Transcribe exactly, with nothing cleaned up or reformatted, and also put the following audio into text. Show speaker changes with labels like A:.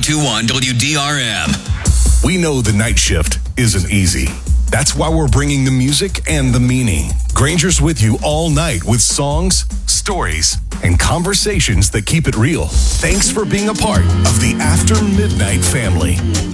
A: two one W D R M.
B: We know the night shift isn't easy. That's why we're bringing the music and the meaning. Granger's with you all night with songs, stories, and conversations that keep it real. Thanks for being a part of the After Midnight family.